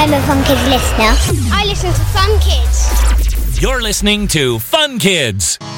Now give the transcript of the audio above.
I'm a Fun Kids listener. I listen to Fun Kids. You're listening to Fun Kids.